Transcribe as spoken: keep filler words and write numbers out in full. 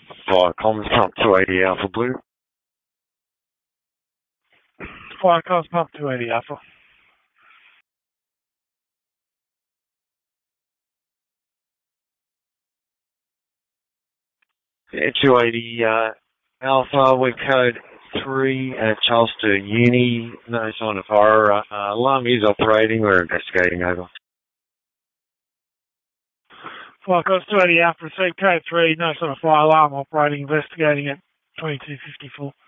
Fire comms pump two eighty Alpha Blue. Fire comms pump two eighty Alpha. Yeah, two eighty uh, Alpha, we've code three at Charleston Uni. No sign of fire. Uh, alarm is operating. We're investigating, over. Fire comms two eighty Alpha, received code three, no sign of fire, alarm operating, investigating at twenty-two fifty-four.